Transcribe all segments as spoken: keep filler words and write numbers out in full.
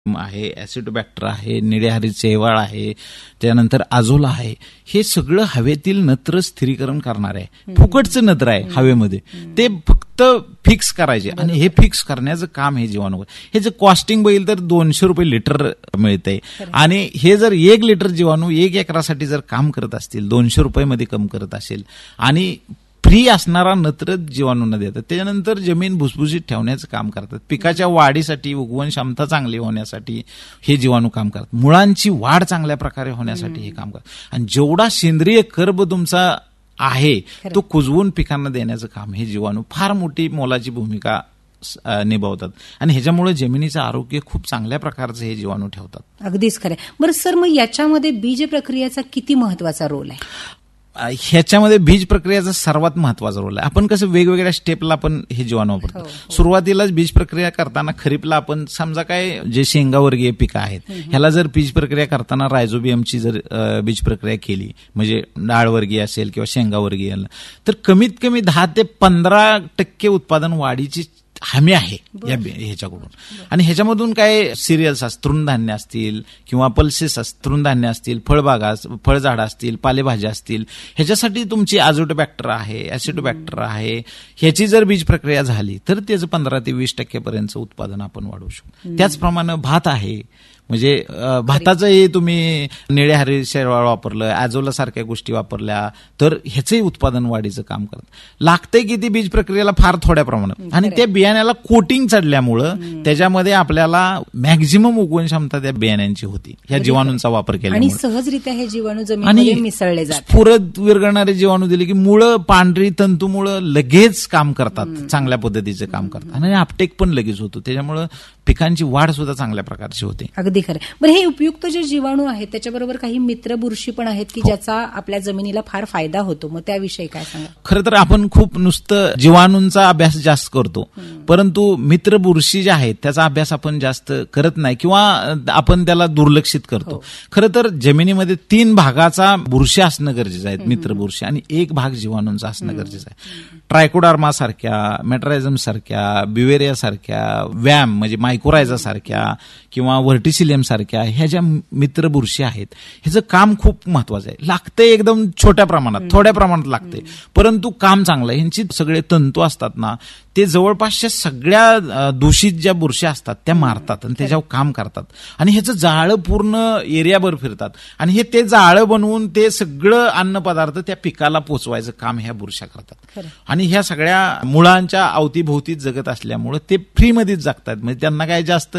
आहे, ॲसिडोबॅक्टर आहे, निळेहारी शेवाळ आहे, त्यानंतर आझोला आहे. हे सगळं हवेतील नत्र स्थिरीकरण करणार आहे. फुकटचं नत्र आहे हवेमध्ये, ते फक्त फिक्स करायचे आणि हे फिक्स करण्याचं काम हे जीवाणू. हे जर कॉस्टिंग बघितलं तर दोनशे रुपये लिटर मिळतंय आणि हे जर एक लिटर जीवाणू एक एकरासाठी जर काम करत असतील, दोनशे रुपयामध्ये काम करत असेल आणि फ्री असणारा नत्र जीवाणूंना देतात. त्याच्यानंतर जमीन भुसभुशीत ठेवण्याचं काम करतात. पिकाच्या वाढीसाठी, उगवण क्षमता चांगली होण्यासाठी हे जीवाणू काम करतात. मुळांची वाढ चांगल्या प्रकारे होण्यासाठी हे काम करतात. आणि जेवढा सेंद्रिय कर्ब तुमचा आहे तो कुजवून पिकांना देण्याचं काम हे जीवाणू फार मोठी मोलाची भूमिका निभावतात आणि ह्याच्यामुळे जमिनीचं आरोग्य खूप चांगल्या प्रकारचं हे जीवाणू ठेवतात. अगदीच खरं. बरं सर, मग याच्यामध्ये बीज प्रक्रियेचा किती महत्वाचा रोल आहे? ह्याच्यामध्ये बीज प्रक्रियेचा सर्वात महत्वाचा रोल आहे. आपण कसं वेगवेगळ्या स्टेपला आपण हे जीवाणू वापरतो. हो, हो. सुरुवातीलाच बीज प्रक्रिया करताना खरीपला आपण समजा काय जे शेंगावर्गीय पिकं आहेत ह्याला जर बीज प्रक्रिया करताना रायझोबियमची जर बीज प्रक्रिया केली, म्हणजे डाळवर्गीय असेल किंवा शेंगावर्गीय, तर कमीत कमी दहा ते पंधरा टक्के उत्पादन वाढीची हमी आहे या ह्याच्याकडून. आणि ह्याच्यामधून काय सिरियल्स असतील, तृणधान्य असतील किंवा पल्सेस असतील, तृणधान्य असतील, फळबागा, फळझाडं असतील, पालेभाज्या असतील, ह्याच्यासाठी तुमची ॲझोटोबॅक्टर आहे, ॲसिडोबॅक्टर आहे, ह्याची जर बीज प्रक्रिया झाली तर त्याचं पंधरा ते वीस टक्केपर्यंतचं उत्पादन आपण वाढवू शकतो. त्याचप्रमाणे भात आहे, म्हणजे भाताचंही तुम्ही निळेहारी शेवाळ वापरलं, ॲझोला सारख्या गोष्टी वापरल्या तर ह्याचंही उत्पादन वाढीचं काम करत. लागतंय किती बीज प्रक्रियेला? फार थोड्या प्रमाणात. आणि त्या बियाण्याला कोटिंग चढल्यामुळं त्याच्यामध्ये आपल्याला मॅक्झिमम उगवण क्षमता त्या बियाण्यांची होती ह्या जीवाणूंचा वापर केल्यामुळे. आणि सहजरित्या हे जीवाणू जमिनीमध्ये मिसळले जातात. पुरत विरघळणारे जीवाणू दिले की मुळं, पांढरी तंतुमुळं लगेच काम करतात, चांगल्या पद्धतीचं काम करतात आणि अपटेक पण लगेच होतो. त्याच्यामुळं पिकांची वाढ सुद्धा चांगल्या प्रकारची होते. अगदी खरं. बरं, हे उपयुक्त जे जीवाणू आहेत त्याच्याबरोबर काही मित्र बुरशी पण आहेत की ज्याचा आपल्या जमिनीला फार फायदा होतो, मग त्याविषयी काय सांगा? खरं तर आपण खूप नुसतं जीवाणूंचा अभ्यास जास्त करतो, परंतु मित्र बुरशी जे आहेत त्याचा अभ्यास आपण जास्त करत नाही किंवा आपण त्याला दुर्लक्षित करतो. खरं तर जमिनीमध्ये तीन भागाचा बुरशी असणं गरजेचं आहे, मित्र बुरशी, आणि एक भाग जीवाणूंचा असणं गरजेचं आहे. ट्रायकोडार्मा सारख्या, मेट्रायझम सारख्या, बिवेरिया सारख्या, वॅम म्हणजे मायकोरायझा सारख्या किंवा व्हर्टिसिलियम सारख्या ह्या ज्या मित्र बुरशी आहेत ह्याचं काम खूप महत्वाचं आहे. लागतंय एकदम छोट्या प्रमाणात, थोड्या प्रमाणात लागते, परंतु काम चांगलं आहे. ह्यांची सगळे तंतू असतात ना ते जवळपासच्या सगळ्या दूषित ज्या बुरशी असतात त्या मारतात आणि त्याच्यावर काम करतात आणि ह्याचं जाळं पूर्ण एरियाभर फिरतात आणि हे ते जाळं बनवून ते सगळं अन्न पदार्थ त्या पिकाला पोचवायचं काम ह्या बुरश्या करतात. आणि ह्या सगळ्या मुळांच्या अवतीभोवतीत जगत असल्यामुळे ते फ्रीमध्येच जगतात. म्हणजे त्यांना काय जास्त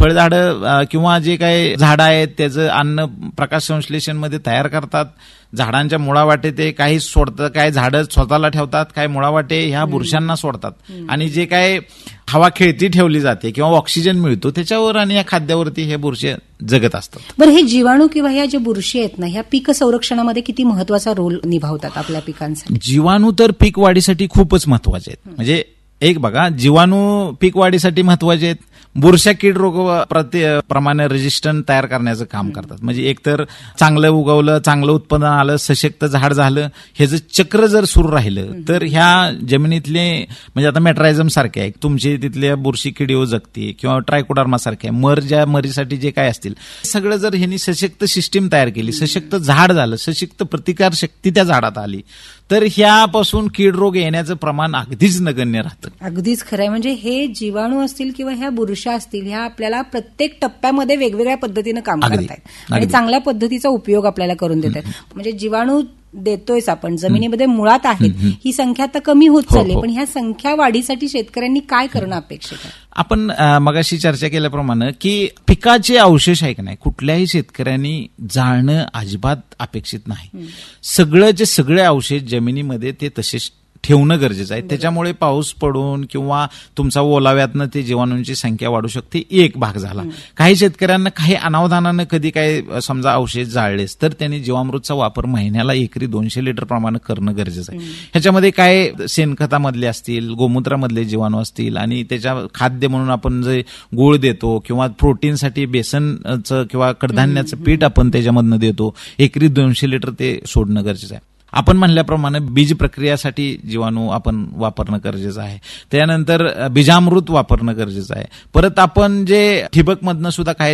फळझाडं किंवा जे काही झाडं आहेत त्याचं अन्न प्रकाश संश्लेषण मध्ये तयार करतात. झाडांच्या मुळावाटे ते काही सोडतात, काही झाडं स्वतःला ठेवतात, काही मुळावाटे ह्या बुरशांना सोडतात आणि जे काय हवा खेळती ठेवली जाते किंवा ऑक्सिजन मिळतो त्याच्यावर आणि या खाद्यावरती हे बुरशी जगत असतात. बरं, हे जीवाणू किंवा ह्या ज्या बुरशी आहेत ना ह्या पीक संरक्षणामध्ये किती महत्वाचा रोल निभावतात आपल्या पिकांसाठी? जीवाणू तर पीक वाढीसाठी खूपच महत्वाचे आहेत. म्हणजे एक बघा, जीवाणू पीक वाढीसाठी महत्वाचे आहेत. बुरशा कीड रोग प्रमाणे रेजिस्टंट तयार करण्याचं काम करतात. म्हणजे एकतर चांगलं उगवलं, चांगलं उत्पन्न आलं, सशक्त झाड झालं, ह्याचं चक्र जर सुरू राहिलं तर ह्या जमिनीतले म्हणजे आता मेट्रायझम सारखे आहे तुमचे तिथल्या बुरशी किडीवर जगते किंवा ट्रायकोडार्मा सारखे मर, ज्या मरीसाठी जे काय असतील सगळं जर ह्यांनी सशक्त सिस्टीम तयार केली, सशक्त झाड झालं, सशक्त प्रतिकार शक्ती त्या झाडात आली तर ह्यापासून कीड रोग येण्याचं प्रमाण अगदीच नगण्य राहतं. अगदीच खरं आहे. म्हणजे हे जीवाणू असतील किंवा ह्या बुरशा असतील ह्या आपल्याला प्रत्येक टप्प्यामध्ये वेगवेगळ्या पद्धतीनं काम करतायत आणि चांगल्या पद्धतीचा उपयोग आपल्याला करून देत आहेत. म्हणजे जीवाणू देतोयच आपण, जमिनीमध्ये मुळात आहेत, ही संख्या आता कमी होत चालली, पण ह्या संख्या वाढीसाठी शेतकऱ्यांनी काय करणं अपेक्षित आहे? आपण मगाशी चर्चा केल्याप्रमाणे की पिकाचे अवशेष आहे की नाही कुठल्याही शेतकऱ्यांनी जाळणं अजिबात अपेक्षित नाही. सगळ्याचे सगळे अवशेष जमिनीमध्ये ते तसेच ठेवणं गरजेचं आहे. त्याच्यामुळे पाऊस पडून किंवा तुमचा ओलाव्यातनं ते जीवाणूंची संख्या वाढू शकते. एक भाग झाला. काही शेतकऱ्यांना काही अनावधानानं कधी काही समजा अवशेष जाळलेस तर त्यांनी जीवामृतचा वापर महिन्याला एकरी दोनशे लिटर प्रमाणे करणं गरजेचं आहे. ह्याच्यामध्ये काय शेणखतामधले असतील, गोमूत्रामधले जीवाणू असतील आणि त्याच्या खाद्य म्हणून आपण जे गुळ देतो किंवा प्रोटीनसाठी बेसनचं किंवा कडधान्याचं पीठ आपण त्याच्यामधनं देतो, एकरी दोनशे लिटर ते सोडणं गरजेचं आहे. आपण म्हणल्याप्रमाणे बीज प्रक्रियासाठी जीवाणू आपण वापरणं गरजेचं आहे. त्यानंतर बीजामृत वापरणं गरजेचं आहे. परत आपण जे ठिबकमधनं सुद्धा काही